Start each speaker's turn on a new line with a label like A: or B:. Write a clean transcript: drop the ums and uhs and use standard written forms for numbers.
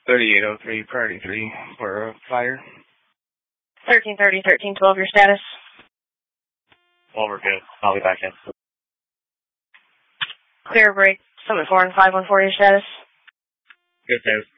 A: 3803, priority 3 for fire.
B: 1330, 1312, your status?
C: Well, we're good. I'll be back in.
B: Clear break, 74 and 514, your status?
A: Good status.